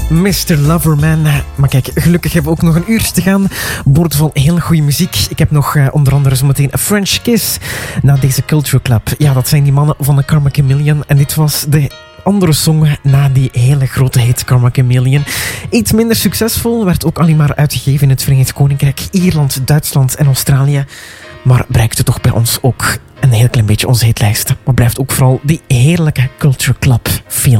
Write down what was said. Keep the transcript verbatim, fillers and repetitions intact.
mister Loverman. Maar kijk, gelukkig hebben we ook nog een uur te gaan. Boordevol heel goede muziek. Ik heb nog uh, onder andere zometeen A French Kiss na deze Culture Club. Ja, dat zijn die mannen van de Karma Chameleon. En dit was de andere song na die hele grote hit Karma Chameleon. Iets minder succesvol, werd ook alleen maar uitgegeven in het Verenigd Koninkrijk, Ierland, Duitsland en Australië. Maar bereikte toch bij ons ook een heel klein beetje onze hitlijst. Maar blijft ook vooral die heerlijke Culture Club feel.